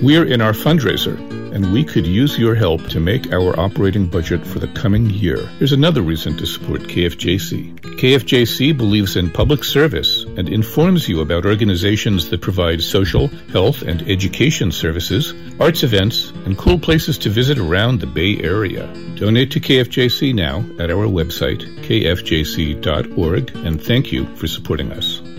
We're in our fundraiser, and we could use your help to make our operating budget for the coming year. There's another reason to support KFJC. KFJC believes in public service and informs you about organizations that provide social, health, and education services, arts events, and cool places to visit around the Bay Area. Donate to KFJC now at our website, kfjc.org, and thank you for supporting us.